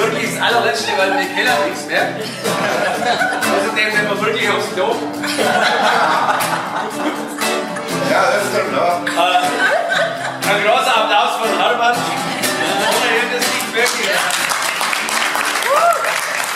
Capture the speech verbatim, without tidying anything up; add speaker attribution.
Speaker 1: wirklich das allerletzte, weil wir kennen nichts mehr. Außerdem sind wir wirklich aufs Klo.
Speaker 2: Ja, das ist doch klar.
Speaker 1: Ein großer Applaus von Hermann.